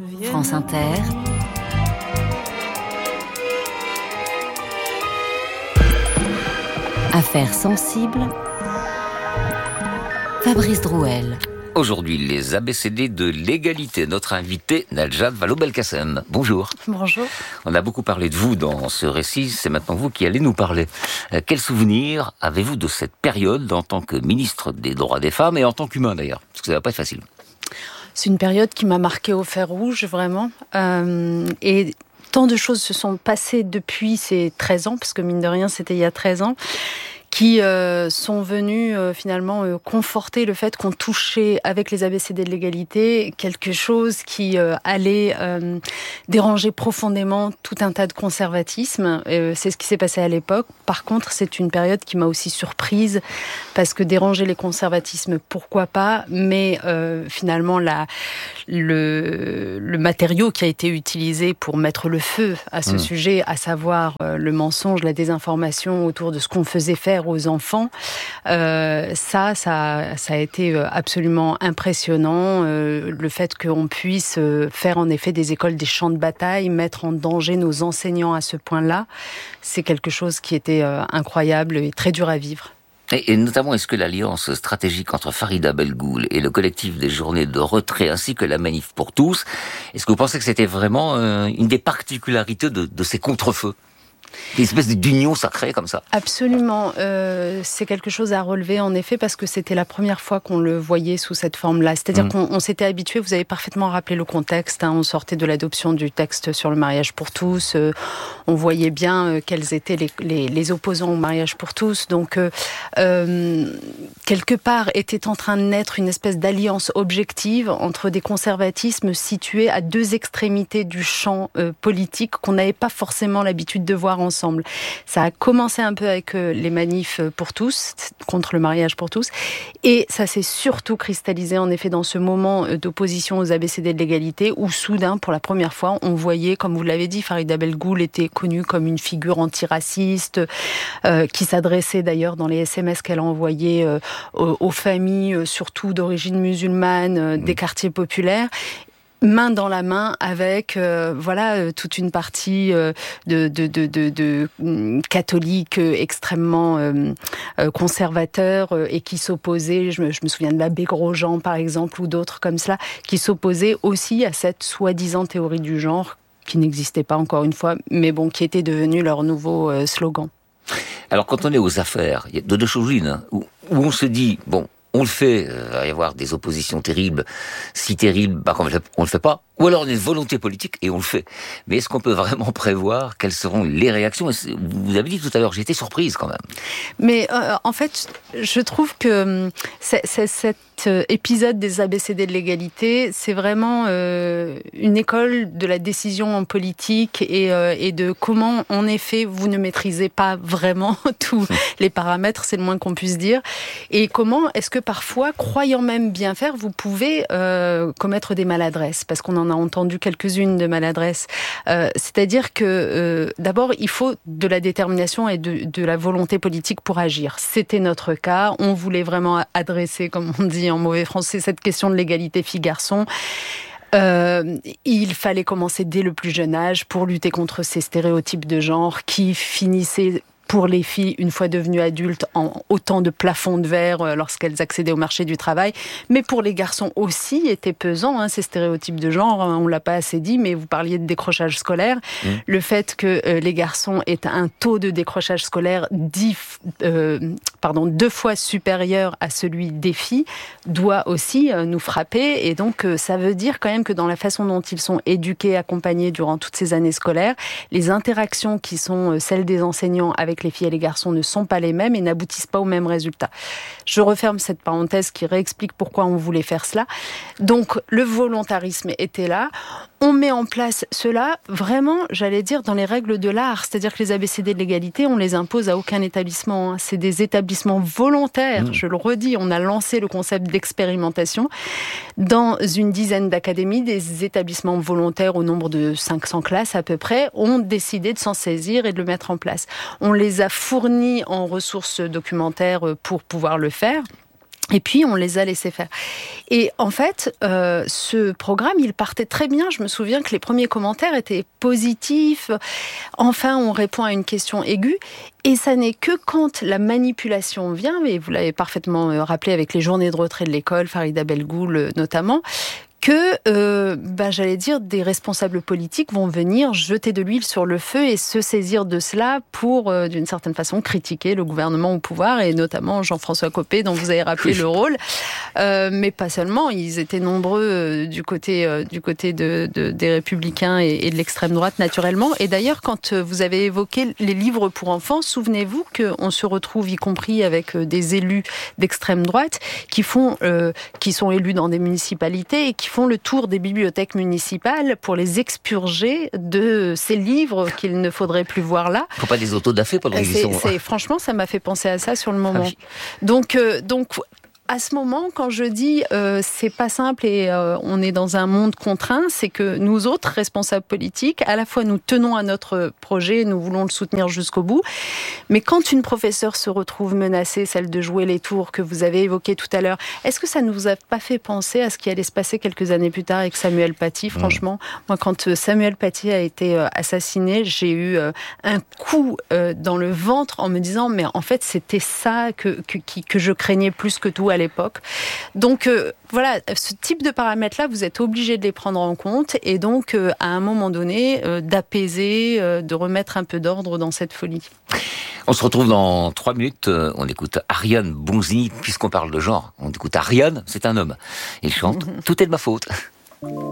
France Inter. Affaires sensibles. Fabrice Drouel. Aujourd'hui, les ABCD de l'égalité. Notre invité, Najat Vallaud-Belkacem. Bonjour. Bonjour. On a beaucoup parlé de vous dans ce récit. C'est maintenant vous qui allez nous parler. Quel souvenir avez-vous de cette période en tant que ministre des droits des femmes et en tant qu'humain d'ailleurs? Parce que ça va pas être facile. C'est une période qui m'a marquée au fer rouge, vraiment. Et tant de choses se sont passées depuis ces 13 ans, parce que mine de rien, c'était il y a 13 ans, qui sont venus finalement conforter le fait qu'on touchait avec les ABCD de l'égalité quelque chose qui allait déranger profondément tout un tas de conservatisme. C'est ce qui s'est passé à l'époque. Par contre, c'est une période qui m'a aussi surprise parce que déranger les conservatismes, pourquoi pas, mais finalement le matériau qui a été utilisé pour mettre le feu à ce sujet, à savoir le mensonge, la désinformation autour de ce qu'on faisait faire aux enfants, ça a été absolument impressionnant. Le fait qu'on puisse faire en effet des écoles des champs de bataille, mettre en danger nos enseignants à ce point-là, c'est quelque chose qui était incroyable et très dur à vivre. Et notamment, est-ce que l'alliance stratégique entre Farida Belgoul et le collectif des journées de retrait ainsi que la manif pour tous, est-ce que vous pensez que c'était vraiment une des particularités de ces contre-feux ? Une espèce d'union sacrée comme ça. Absolument. C'est quelque chose à relever en effet parce que c'était la première fois qu'on le voyait sous cette forme-là. C'est-à-dire qu'on s'était habitué, vous avez parfaitement rappelé le contexte, on sortait de l'adoption du texte sur le mariage pour tous, on voyait bien quels étaient les opposants au mariage pour tous. Donc quelque part était en train de naître une espèce d'alliance objective entre des conservatismes situés à deux extrémités du champ politique qu'on n'avait pas forcément l'habitude de voir ensemble. Ça a commencé un peu avec les manifs pour tous, contre le mariage pour tous, et ça s'est surtout cristallisé en effet dans ce moment d'opposition aux ABCD de l'égalité, où soudain, pour la première fois, on voyait, comme vous l'avez dit, Farida Belgoul était connue comme une figure antiraciste, qui s'adressait d'ailleurs dans les SMS qu'elle a envoyés aux familles, surtout d'origine musulmane, des quartiers populaires, main dans la main avec toute une partie de catholiques extrêmement conservateurs et qui s'opposaient, je me souviens de l'abbé Grosjean par exemple ou d'autres comme cela, qui s'opposaient aussi à cette soi-disant théorie du genre qui n'existait pas encore une fois, mais bon, qui était devenu leur nouveau slogan. Alors quand on est aux affaires, il y a deux choses l'une, où on se dit, bon, on le fait, il va y avoir des oppositions terribles, si terribles, on le fait pas. Ou alors on a une volonté politique et on le fait. Mais est-ce qu'on peut vraiment prévoir quelles seront les réactions ? Vous avez dit tout à l'heure, j'ai été surprise quand même. Mais en fait, je trouve que cet épisode des ABCD de l'égalité, c'est vraiment une école de la décision en politique et de comment, en effet, vous ne maîtrisez pas vraiment tous les paramètres, c'est le moins qu'on puisse dire. Et comment est-ce que parfois, croyant même bien faire, vous pouvez commettre des maladresses ? Parce qu'on en a entendu quelques-unes de maladresses. C'est-à-dire que d'abord, il faut de la détermination et de la volonté politique pour agir. C'était notre cas. On voulait vraiment adresser, comme on dit en mauvais français, cette question de l'égalité filles-garçons. Il fallait commencer dès le plus jeune âge pour lutter contre ces stéréotypes de genre qui finissaient pour les filles, une fois devenues adultes, en autant de plafonds de verre lorsqu'elles accédaient au marché du travail. Mais pour les garçons aussi, étaient pesants, ces stéréotypes de genre. On ne l'a pas assez dit, mais vous parliez de décrochage scolaire. Le fait que les garçons aient un taux de décrochage scolaire 2 fois supérieur à celui des filles doit aussi nous frapper. Et donc, ça veut dire quand même que dans la façon dont ils sont éduqués, accompagnés durant toutes ces années scolaires, les interactions qui sont celles des enseignants avec les filles et les garçons ne sont pas les mêmes et n'aboutissent pas au même résultat. Je referme cette parenthèse qui réexplique pourquoi on voulait faire cela. Donc, le volontarisme était là. On met en place cela vraiment, j'allais dire, dans les règles de l'art. C'est-à-dire que les ABCD de l'égalité, on les impose à aucun établissement. C'est des établissements volontaires. Je le redis, on a lancé le concept d'expérimentation dans une dizaine d'académies. Des établissements volontaires au nombre de 500 classes à peu près ont décidé de s'en saisir et de le mettre en place. On les a fournis en ressources documentaires pour pouvoir le faire. Et puis, on les a laissés faire. Et en fait, ce programme, il partait très bien. Je me souviens que les premiers commentaires étaient positifs. Enfin, on répond à une question aiguë. Et ça n'est que quand la manipulation vient, et vous l'avez parfaitement rappelé avec les journées de retrait de l'école, Farida Belgoul notamment, que, j'allais dire, des responsables politiques vont venir jeter de l'huile sur le feu et se saisir de cela pour, d'une certaine façon, critiquer le gouvernement au pouvoir, et notamment Jean-François Copé, dont vous avez rappelé le rôle. Mais pas seulement, ils étaient nombreux du côté des Républicains et de l'extrême droite, naturellement. Et d'ailleurs, quand vous avez évoqué les livres pour enfants, souvenez-vous qu'on se retrouve, y compris avec des élus d'extrême droite, qui sont élus dans des municipalités et qui font le tour des bibliothèques municipales pour les expurger de ces livres qu'il ne faudrait plus voir là. Il ne faut pas des autodafés pendant qu'ils sont... Franchement, ça m'a fait penser à ça sur le moment. Ah oui. Donc, à ce moment, quand je dis c'est pas simple et on est dans un monde contraint, c'est que nous autres responsables politiques, à la fois nous tenons à notre projet, nous voulons le soutenir jusqu'au bout, mais quand une professeure se retrouve menacée, celle de jouer les tours que vous avez évoqué tout à l'heure, est-ce que ça ne vous a pas fait penser à ce qui allait se passer quelques années plus tard avec Samuel Paty? Franchement, moi, quand Samuel Paty a été assassiné, j'ai eu un coup dans le ventre en me disant mais en fait c'était ça que je craignais plus que tout à l'époque. Donc voilà, ce type de paramètres-là, vous êtes obligé de les prendre en compte et donc à un moment donné d'apaiser, de remettre un peu d'ordre dans cette folie. On se retrouve dans 3 minutes, on écoute Ariane Bonzini, puisqu'on parle de genre, on écoute Ariane, c'est un homme. Il chante « Tout est de ma faute ».